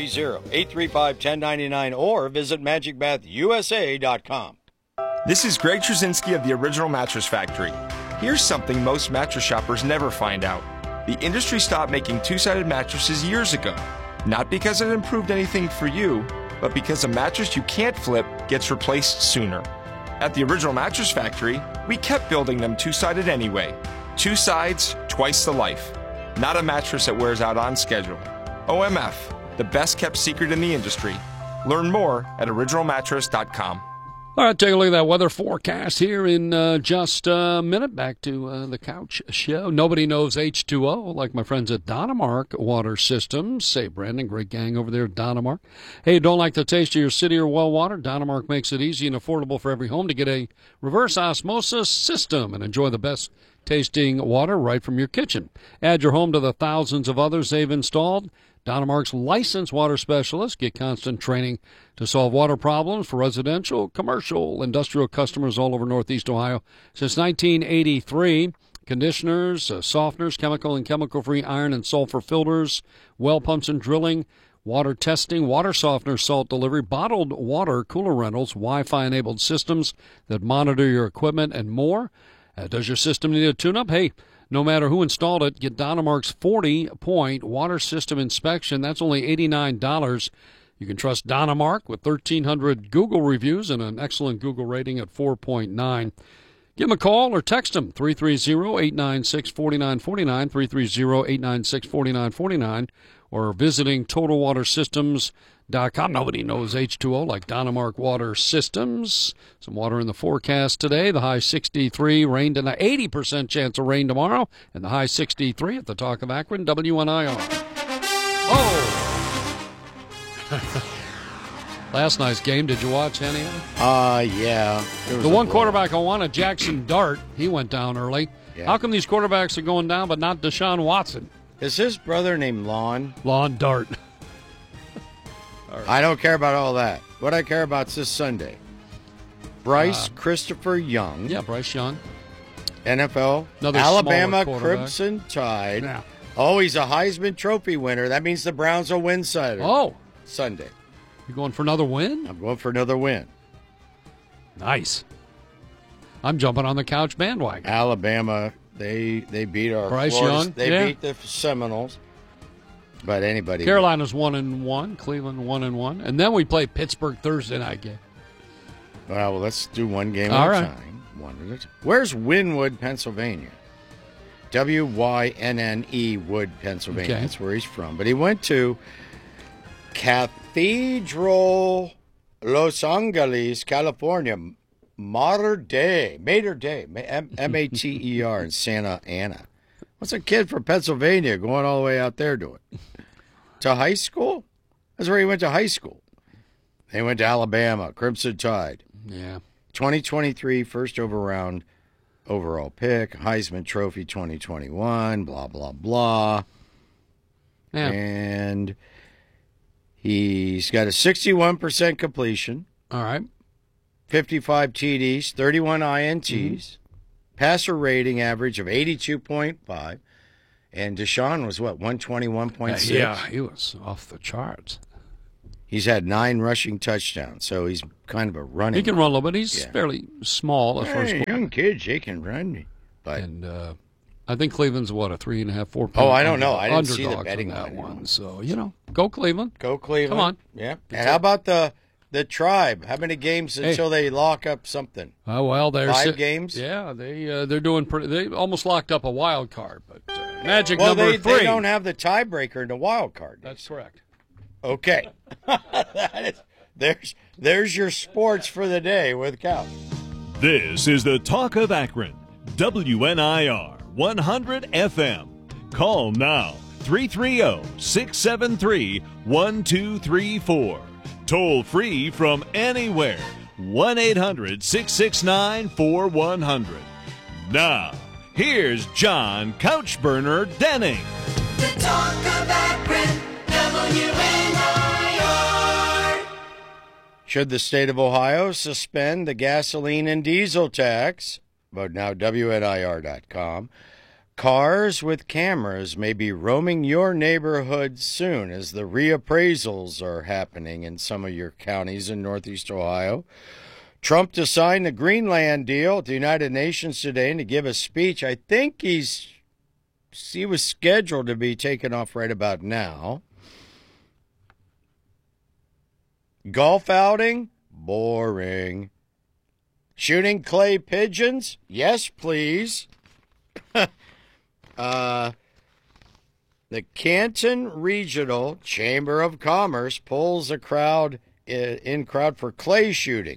[SPEAKER 2] 330-835-1099 or visit magicbathusa.com.
[SPEAKER 3] This is Greg Trzynski of the Original Mattress Factory. Here's something most mattress shoppers never find out. The industry stopped making two-sided mattresses years ago. Not because it improved anything for you, but because a mattress you can't flip gets replaced sooner. At the Original Mattress Factory, we kept building them two-sided anyway. 2 sides, twice the life. Not a mattress that wears out on schedule. OMF, the best-kept secret in the industry. Learn more at originalmattress.com.
[SPEAKER 26] All right, take a look at that weather forecast here in just a minute. Back to the couch show. Nobody knows H2O like my friends at Donemark Water Systems. Say, Brandon, great gang over there at Donemark. Hey, don't like the taste of your city or well water? Donemark makes it easy and affordable for every home to get a reverse osmosis system and enjoy the best tasting water right from your kitchen. Add your home to the thousands of others they've installed. Donemark's licensed water specialists get constant training to solve water problems for residential, commercial, industrial customers all over Northeast Ohio. Since 1983, conditioners, softeners, chemical and chemical-free iron and sulfur filters, well pumps and drilling, water testing, water softener, salt delivery, bottled water, cooler rentals, Wi-Fi-enabled systems that monitor your equipment, and more. Does your system need a tune-up? Hey, no matter who installed it, get Donemark's 40-point water system inspection. That's only $89. You can trust Donemark with 1,300 Google reviews and an excellent Google rating at 4.9. Give them a call or text them, 330-896-4949, 330-896-4949, or visiting TotalWaterSystems.com. Nobody knows H2O like Donemark Water Systems. Some water in the forecast today. The high 63, rain tonight, 80% chance of rain tomorrow, and the high 63 at the Talk of Akron, WNIR. Oh! Last night's game, did you watch any of it?
[SPEAKER 2] Yeah.
[SPEAKER 26] The one quarterback I wanted, Jackson Dart, he went down early.
[SPEAKER 2] Yeah.
[SPEAKER 26] How come these quarterbacks are going down but not Deshaun Watson?
[SPEAKER 2] Is his brother named Lon?
[SPEAKER 26] Lon Dart.
[SPEAKER 2] I don't care about all that. What I care about is this Sunday. Bryce Christopher Young.
[SPEAKER 26] Yeah, Bryce Young.
[SPEAKER 2] NFL.
[SPEAKER 26] Another
[SPEAKER 2] Alabama
[SPEAKER 26] smaller quarterback.
[SPEAKER 2] Crimson Tide.
[SPEAKER 26] Yeah.
[SPEAKER 2] Oh, he's a Heisman Trophy winner. That means the Browns will win Sunday.
[SPEAKER 26] You going for another win?
[SPEAKER 2] I'm going for another win.
[SPEAKER 26] Nice. I'm jumping on the couch bandwagon.
[SPEAKER 2] Alabama, they beat our
[SPEAKER 26] Bryce
[SPEAKER 2] Florida,
[SPEAKER 26] Young.
[SPEAKER 2] They beat the Seminoles. But anybody.
[SPEAKER 26] Carolina's 1-1. Cleveland 1-1. And then we play Pittsburgh Thursday night game.
[SPEAKER 2] Well, let's do one game
[SPEAKER 26] All
[SPEAKER 2] at
[SPEAKER 26] right.
[SPEAKER 2] a time. One at a time. Where's Wynwood, Pennsylvania? W-Y-N-N-E, Wood, Pennsylvania.
[SPEAKER 26] Okay.
[SPEAKER 2] That's where he's from. But he went to Cathedral Los Angeles, California. Mater Dei, M-A-T-E-R in Santa Ana. What's a kid from Pennsylvania going all the way out there doing? To high school? That's where he went to high school. They went to Alabama, Crimson Tide.
[SPEAKER 26] Yeah.
[SPEAKER 2] 2023 first overall overall pick, Heisman Trophy 2021, blah, blah, blah.
[SPEAKER 26] Yeah.
[SPEAKER 2] And he's got a 61% completion.
[SPEAKER 26] All right.
[SPEAKER 2] 55 TDs, 31 INTs, passer rating average of 82.5. And Deshaun was, 121.6?
[SPEAKER 26] Yeah, he was off the charts.
[SPEAKER 2] He's had 9 rushing touchdowns, so he's kind of a running.
[SPEAKER 26] He can run a little bit. He's fairly small.
[SPEAKER 2] Young kids, they can run. But
[SPEAKER 26] I think Cleveland's, a 3.5, 4 point.
[SPEAKER 2] Oh, I don't know. I didn't see the
[SPEAKER 26] underdog
[SPEAKER 2] betting
[SPEAKER 26] on that
[SPEAKER 2] line.
[SPEAKER 26] one. So, go Cleveland.
[SPEAKER 2] Go Cleveland.
[SPEAKER 26] Come on.
[SPEAKER 2] Yeah. And how about the Tribe? How many games until they lock up something?
[SPEAKER 26] Oh, well, they're
[SPEAKER 2] 5 games?
[SPEAKER 26] Yeah, they're doing pretty. They almost locked up a wild card, but magic
[SPEAKER 2] well,
[SPEAKER 26] number 3.
[SPEAKER 2] They don't have the tiebreaker in the wild card.
[SPEAKER 26] That's correct.
[SPEAKER 2] Okay. There's your sports for the day with Cal.
[SPEAKER 9] This is the Talk of Akron, WNIR 100 FM. Call now, 330-673-1234. Toll free from anywhere, 1-800-669-4100. Now, here's John Couchburner Denning.
[SPEAKER 1] The Talk of Akron, WNIR.
[SPEAKER 2] Should the state of Ohio suspend the gasoline and diesel tax? But now WNIR.com. Cars with cameras may be roaming your neighborhood soon as the reappraisals are happening in some of your counties in Northeast Ohio. Trump to sign the Greenland deal at the United Nations today and to give a speech. I think he was scheduled to be taken off right about now. Golf outing? Boring. Shooting clay pigeons? Yes, please. The Canton Regional Chamber of Commerce pulls a crowd for clay shooting.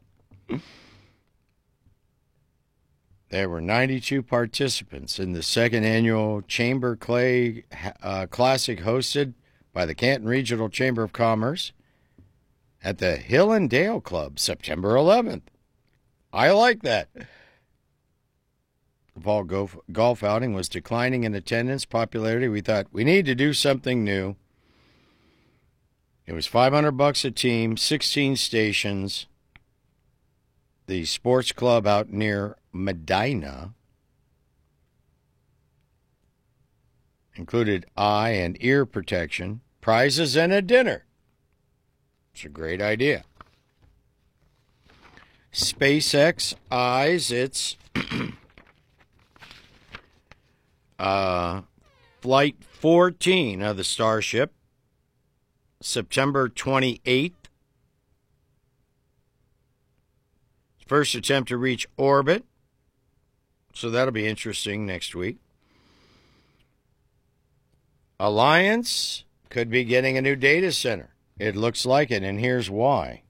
[SPEAKER 2] There were 92 participants in the second annual Chamber Clay Classic hosted by the Canton Regional Chamber of Commerce at the Hill and Dale Club, September 11th. I like that. The fall golf outing was declining in attendance, popularity. We thought we need to do something new. It was $500 a team, 16 stations. The sports club out near Medina included eye and ear protection, prizes, and a dinner. It's a great idea. SpaceX eyes its Flight 14 of the Starship, September 28th. First attempt to reach orbit, so that'll be interesting next week. Alliance could be getting a new data center. It looks like it, and here's why.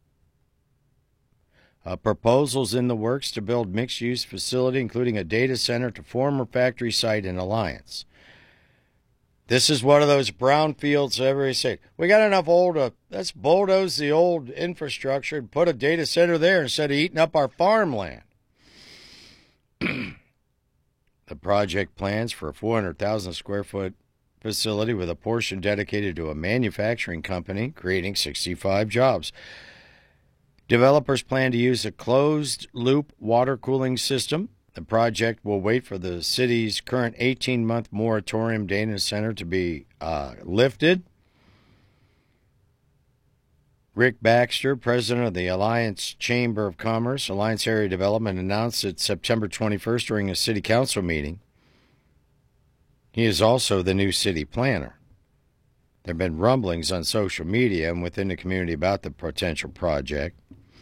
[SPEAKER 2] Proposals in the works to build mixed-use facility, including a data center to former factory site in Alliance. This is one of those brownfields everybody say, we got enough let's bulldoze the old infrastructure and put a data center there instead of eating up our farmland. The project plans for a 400,000 square foot facility with a portion dedicated to a manufacturing company, creating 65 jobs. Developers plan to use a closed-loop water cooling system. The project will wait for the city's current 18-month moratorium data center to be lifted. Rick Baxter, president of the Alliance Chamber of Commerce, Alliance Area Development, announced it September 21st during a city council meeting. He is also the new city planner. There have been rumblings on social media and within the community about the potential project.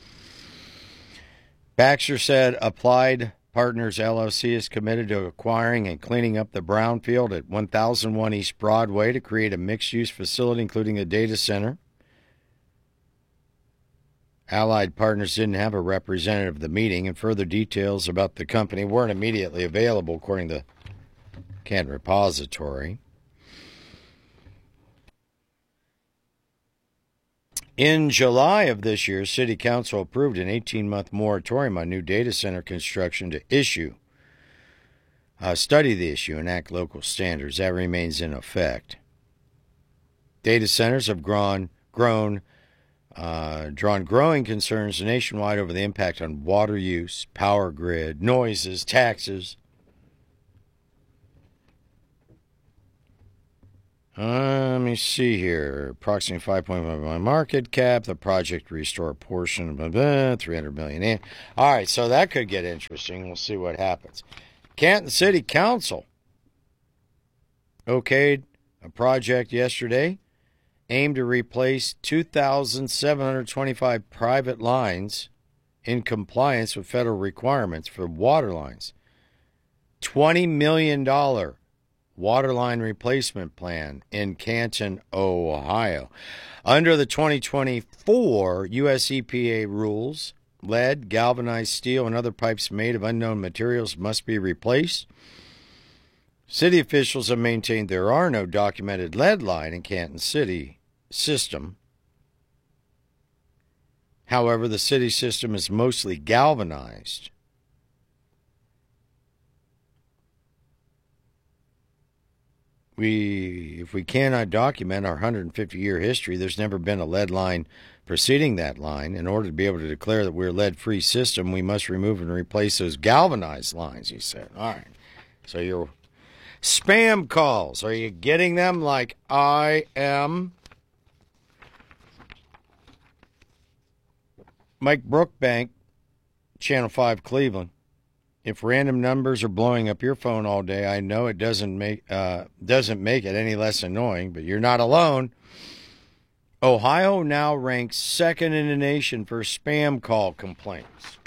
[SPEAKER 2] Baxter said Applied Partners LLC is committed to acquiring and cleaning up the brownfield at 1001 East Broadway to create a mixed-use facility, including a data center. Allied Partners didn't have a representative at the meeting, and further details about the company weren't immediately available, according to Canton Repository. In July of this year, City Council approved an 18-month moratorium on new data center construction to study the issue and enact local standards. That remains in effect. Data centers have drawn growing concerns nationwide over the impact on water use, power grid, noises, taxes. Let me see here. Approximately 5.1 market cap. The project restore a portion of $300 million. All right, so that could get interesting. We'll see what happens. Canton City Council okayed a project yesterday aimed to replace 2,725 private lines in compliance with federal requirements for water lines. $20 million water line replacement plan in Canton, Ohio. Under the 2024 U.S. EPA rules, lead, galvanized steel, and other pipes made of unknown materials must be replaced. City officials have maintained there are no documented lead line in Canton City system. However, the city system is mostly galvanized. If we cannot document our 150-year history, there's never been a lead line preceding that line. In order to be able to declare that we're a lead-free system, we must remove and replace those galvanized lines, he said. All right. So your spam calls, are you getting them like I am? Mike Brookbank, Channel 5 Cleveland. If random numbers are blowing up your phone all day, I know it doesn't make it any less annoying, but you're not alone. Ohio now ranks second in the nation for spam call complaints.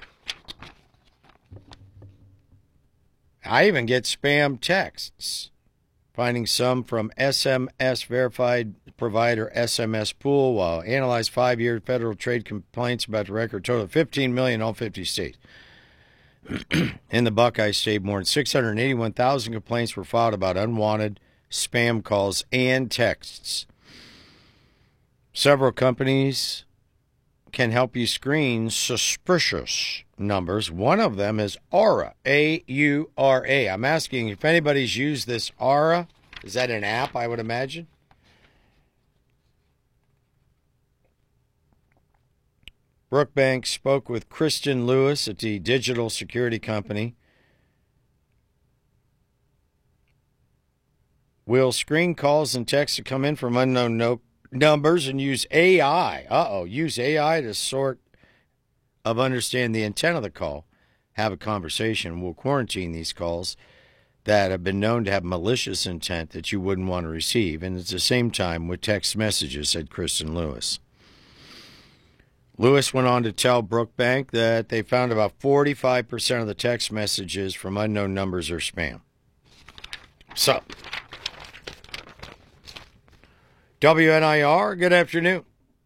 [SPEAKER 2] I even get spam texts, finding some from SMS verified provider SMS Pool, while analyzed 5-year federal trade complaints about the record total of 15 million in all 50 states. In the Buckeye State, more than 681,000 complaints were filed about unwanted spam calls and texts. Several companies can help you screen suspicious numbers. One of them is Aura, A-U-R-A. I'm asking if anybody's used this Aura. Is that an app, I would imagine? Brookbank spoke with Kristen Lewis at the digital security company. Will screen calls and texts that come in from unknown numbers and use AI. Use AI to sort of understand the intent of the call, have a conversation. We'll quarantine these calls that have been known to have malicious intent that you wouldn't want to receive. And at the same time with text messages, said Kristen Lewis. Lewis went on to tell Brookbank that they found about 45% of the text messages from unknown numbers are spam. So, WNIR, good afternoon.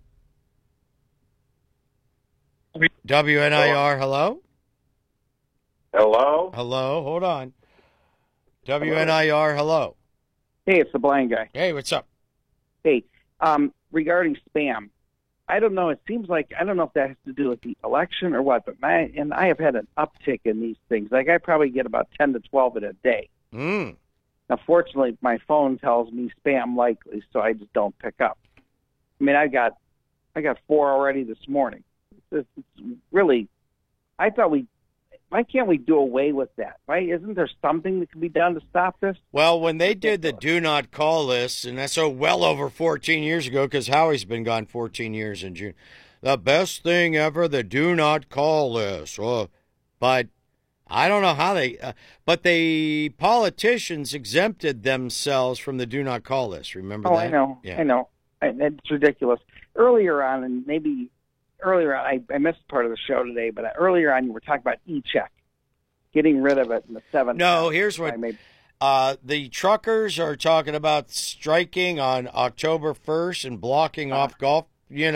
[SPEAKER 2] WNIR, hello?
[SPEAKER 4] Hello?
[SPEAKER 2] Hello, hold on. WNIR, hello.
[SPEAKER 4] Hey, it's the blind guy.
[SPEAKER 2] Hey, what's up?
[SPEAKER 4] Hey, regarding spam, I don't know. It seems like, I don't know if that has to do with the election or what, but I have had an uptick in these things. Like, I probably get about 10 to 12 in a day.
[SPEAKER 2] Mm.
[SPEAKER 4] Now, fortunately, my phone tells me spam likely, so I just don't pick up. I mean, I got 4 already this morning. It's really, I thought why can't we do away with that? Right? Isn't there something that can be done to stop this?
[SPEAKER 2] Well, when they did the do not call list, and that's well over 14 years ago, because Howie's been gone 14 years in June. The best thing ever, the do not call list. But I don't know how but the politicians exempted themselves from the do not call list. Remember that?
[SPEAKER 4] I know.
[SPEAKER 2] Yeah.
[SPEAKER 4] I know. It's ridiculous. Earlier on, I missed part of the show today, but earlier on you were talking about e-check, getting rid of it in the 7th.
[SPEAKER 2] No, here's what the truckers are talking about: striking on October 1st and blocking off golf. I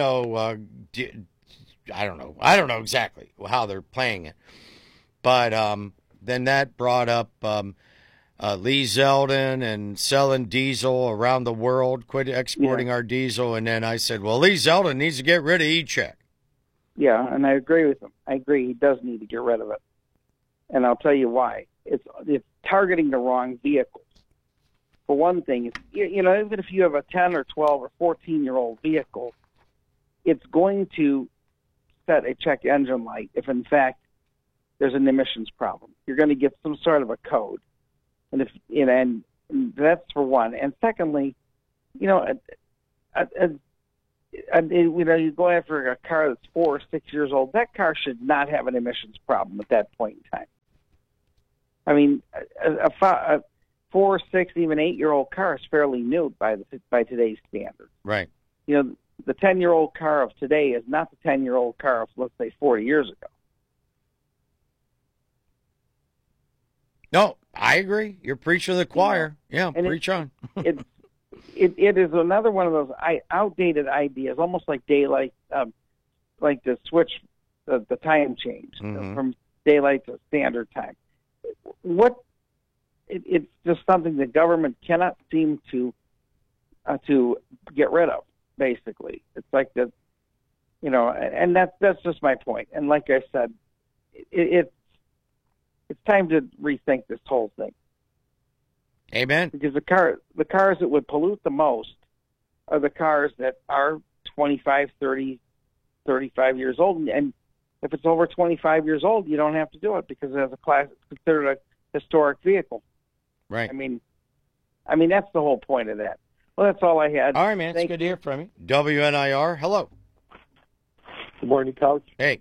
[SPEAKER 2] don't know exactly how they're playing it, but then that brought up Lee Zeldin and selling diesel around the world, quit exporting our diesel. And then I said, well, Lee Zeldin needs to get rid of E-Check.
[SPEAKER 4] Yeah, and I agree with him. I agree he does need to get rid of it. And I'll tell you why. It's targeting the wrong vehicles. For one thing, even if you have a 10 or 12 or 14-year-old vehicle, it's going to set a check engine light if, in fact, there's an emissions problem. You're going to get some sort of a code. And that's for one. And secondly, you go after a car that's 4 or 6 years old, that car should not have an emissions problem at that point in time. I mean, a 4, 6, even 8-year-old car is fairly new by today's standards.
[SPEAKER 2] Right.
[SPEAKER 4] The 10-year-old car of today is not the 10-year-old car of, let's say, 40 years ago.
[SPEAKER 2] No, I agree. You're preaching to the choir. Yeah,
[SPEAKER 4] and
[SPEAKER 2] preach on.
[SPEAKER 4] It is another one of those outdated ideas, almost like daylight, like the switch, the time change from daylight to standard time. It's just something the government cannot seem to get rid of. Basically, it's like that, and that's just my point. And like I said, it's time to rethink this whole thing.
[SPEAKER 2] Amen.
[SPEAKER 4] Because the cars that would pollute the most are the cars that are 25, 30, 35 years old. And if it's over 25 years old, you don't have to do it because it's considered a historic vehicle.
[SPEAKER 2] Right.
[SPEAKER 4] I mean, that's the whole point of that. Well, that's all I had.
[SPEAKER 2] All right, man. It's good to hear from you. WNIR, hello.
[SPEAKER 5] Good morning, Coach.
[SPEAKER 2] Hey.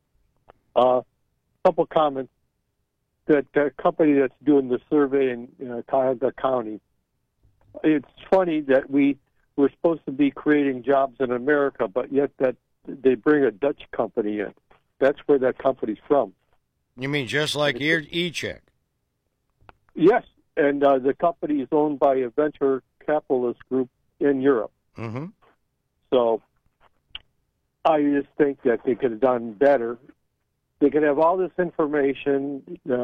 [SPEAKER 5] Couple comments. That company that's doing the survey in Cuyahoga County, it's funny that we're supposed to be creating jobs in America, but yet that they bring a Dutch company in. That's where that company's from.
[SPEAKER 2] You mean just like E-Check?
[SPEAKER 5] Yes, and the company is owned by a venture capitalist group in Europe.
[SPEAKER 2] Mm-hmm.
[SPEAKER 5] So I just think that they could have done better. They could have all this information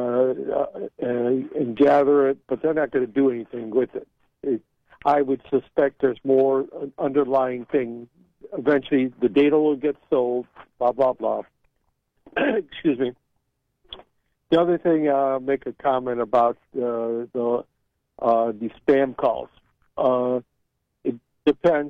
[SPEAKER 5] and gather it, but they're not going to do anything with it. I would suspect there's more underlying thing. Eventually, the data will get sold, blah, blah, blah. Excuse me. The other thing, make a comment about the spam calls. It depends.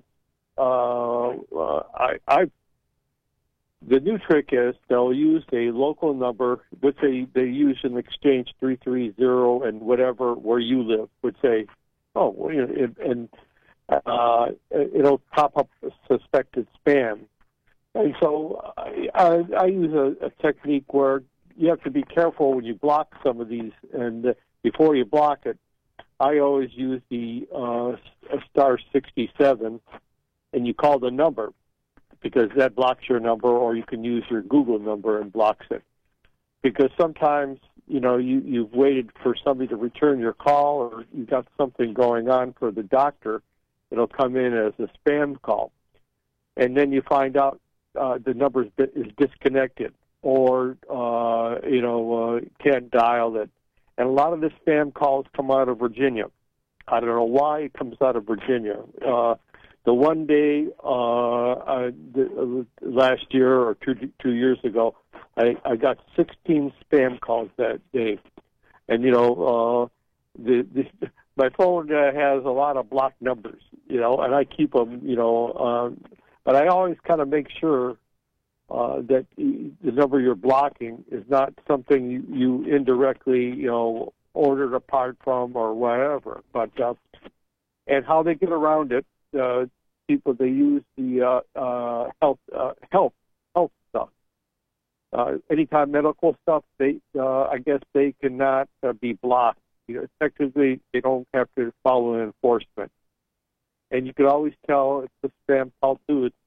[SPEAKER 5] The new trick is they'll use a local number, which they use in exchange 330 and whatever where you live, would say, and it'll pop up suspected spam. And so I use a technique where you have to be careful when you block some of these, and before you block it, I always use the star 67, and you call the number, because that blocks your number, or you can use your Google number and blocks it. Because sometimes, you've waited for somebody to return your call, or you've got something going on for the doctor, it'll come in as a spam call. And then you find out the number is disconnected, or, can't dial it. And a lot of the spam calls come out of Virginia. I don't know why it comes out of Virginia. The one day last year or two years ago, I got 16 spam calls that day. And, my phone has a lot of blocked numbers, and I keep them, but I always kind of make sure that the number you're blocking is not something you indirectly, ordered a part from or whatever. But and how they get around it, people, they use the health stuff. Anytime medical stuff, I guess they cannot be blocked. Technically, they don't have to follow enforcement. And you can always tell it's a spam call too. It's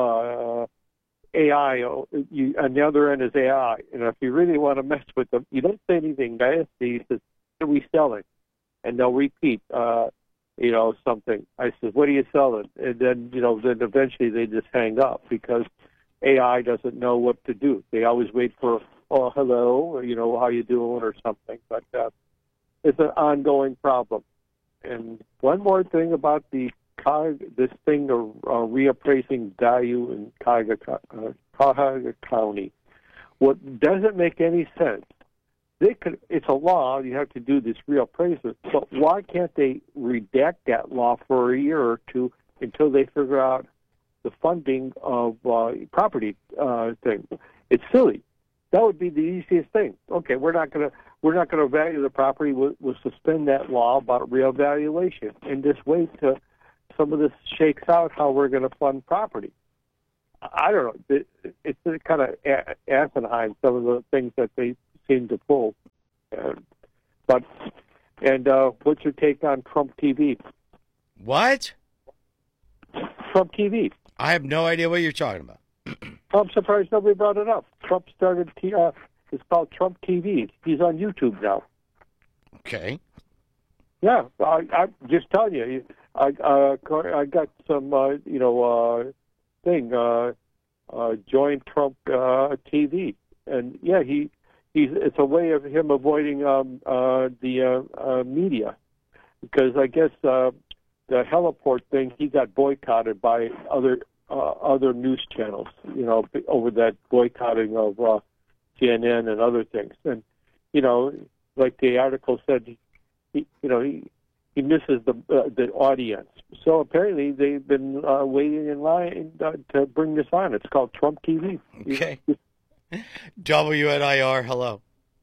[SPEAKER 5] AI. On the other end is AI. And if you really want to mess with them, you don't say anything nasty. You say, "What are we selling?" And they'll repeat, something. I said, "What are you selling?" And then, then eventually they just hang up because AI doesn't know what to do. They always wait for, "Oh, hello," or, "how you doing?" or something. But it's an ongoing problem. And one more thing about this thing of reappraising value in Cuyahoga County. What doesn't make any sense, it's a law, you have to do this reappraisal, but why can't they redact that law for a year or two until they figure out the funding of property thing? It's silly. That would be the easiest thing. Okay, we're not going to value the property. We'll suspend that law about reevaluation and just wait till some of this shakes out how we're going to fund property. I don't know. It's kind of asinine, some of the things that they seem to pull. What's your take on Trump TV?
[SPEAKER 2] What?
[SPEAKER 5] Trump TV.
[SPEAKER 2] I have no idea what you're talking about.
[SPEAKER 5] I'm surprised nobody brought it up. Trump started, it's called Trump TV. He's on YouTube now.
[SPEAKER 2] Okay.
[SPEAKER 5] Yeah, I'm just telling you. I got some, join Trump TV. And, yeah, it's a way of him avoiding the media. Because I guess the heliport thing, he got boycotted by other news channels, over that boycotting of CNN and other things. And, like the article said, he misses the audience. So apparently they've been waiting in line to bring this on. It's called Trump TV.
[SPEAKER 2] Okay. WNIR, hello.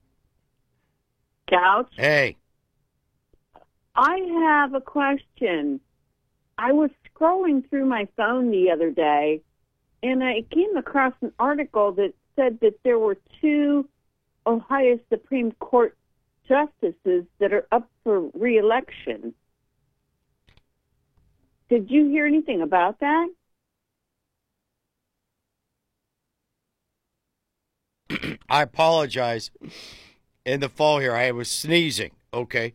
[SPEAKER 6] Couch?
[SPEAKER 2] Hey.
[SPEAKER 6] I have a question. I was scrolling through my phone the other day, and I came across an article that said that there were 2 Ohio Supreme Court justices that are up for re-election. Did you hear anything about that?
[SPEAKER 2] I apologize. In the fall here, I was sneezing. Okay.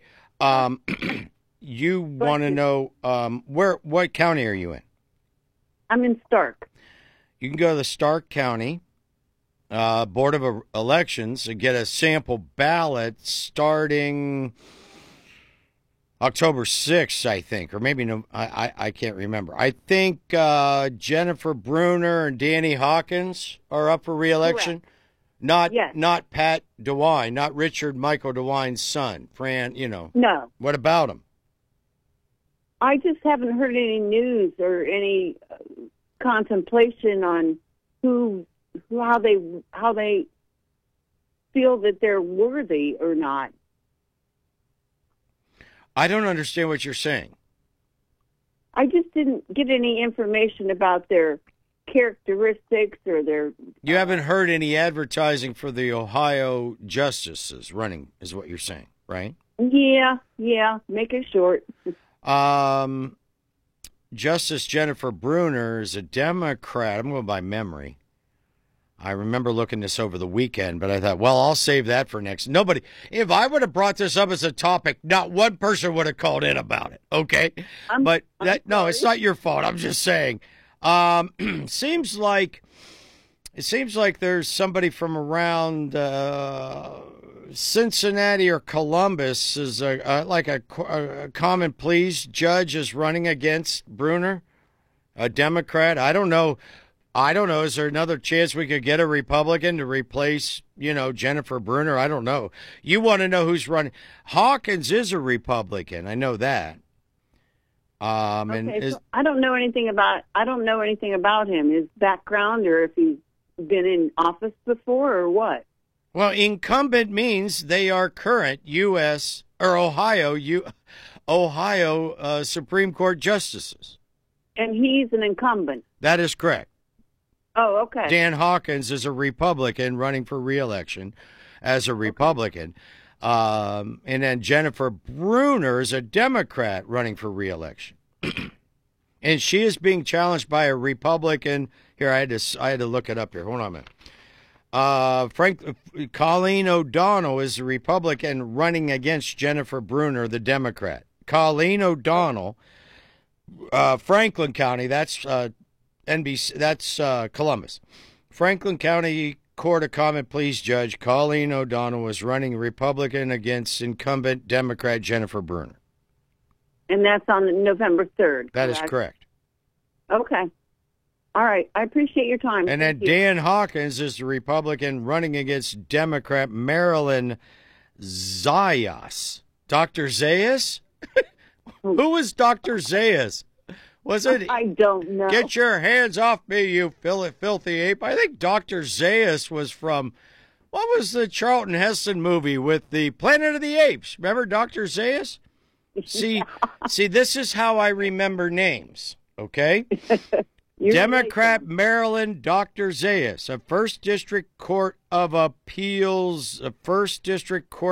[SPEAKER 2] You want to know what county are you in?
[SPEAKER 6] I'm in Stark.
[SPEAKER 2] You can go to the Stark County Board of Elections and get a sample ballot starting October 6th, I think, or maybe no, I can't remember. I think Jennifer Bruner and Danny Hawkins are up for re-election. Not Pat DeWine, not Richard Michael DeWine's son, Fran.
[SPEAKER 6] No.
[SPEAKER 2] What about him?
[SPEAKER 6] I just haven't heard any news or any contemplation on how they feel that they're worthy or not.
[SPEAKER 2] I don't understand what you're saying.
[SPEAKER 6] I just didn't get any information about their characteristics or their...
[SPEAKER 2] You haven't heard any advertising for the Ohio justices running, is what you're saying, right?
[SPEAKER 6] Yeah, make it short.
[SPEAKER 2] Justice Jennifer Bruner is a Democrat. I'm going by memory. I remember looking this over the weekend, but I thought, well, I'll save that for next. Nobody, if I would have brought this up as a topic, not one person would have called in about it. Okay. No, it's not your fault. I'm just saying, seems like there's somebody from around, Cincinnati or Columbus is a common pleas judge is running against Bruner, a Democrat. I don't know. Is there another chance we could get a Republican to replace, Jennifer Bruner? I don't know. You want to know who's running? Hawkins is a Republican. I know that.
[SPEAKER 6] I don't know anything about him, his background, or if he's been in office before or what.
[SPEAKER 2] Well, incumbent means they are current U.S. or Ohio Supreme Court justices.
[SPEAKER 6] And he's an incumbent.
[SPEAKER 2] That is correct.
[SPEAKER 6] Oh, okay.
[SPEAKER 2] Dan Hawkins is a Republican running for re-election as a Republican. And then Jennifer Bruner is a Democrat running for re-election. And she is being challenged by a Republican. Here, I had to look it up here. Hold on a minute. Colleen O'Donnell is a Republican running against Jennifer Bruner, the Democrat. Colleen O'Donnell, Franklin County, that's NBC, that's Columbus. Franklin County Court of Common Pleas judge Colleen O'Donnell was running Republican against incumbent Democrat Jennifer Brunner.
[SPEAKER 6] And that's on November 3rd.
[SPEAKER 2] That is correct.
[SPEAKER 6] Okay. All right. I appreciate your time.
[SPEAKER 2] And then Dan Hawkins is the Republican running against Democrat Marilyn Zayas. Dr. Zayas? Who was Dr. Zayas? Was it?
[SPEAKER 6] I don't know.
[SPEAKER 2] Get your hands off me, you filthy ape. I think Dr. Zayas was from, what was the Charlton Heston movie with the Planet of the Apes? Remember Dr. Zayas? See, this is how I remember names, okay? Democrat Maryland Dr. Zayas, a 1st District Court of Appeals, a 1st District Court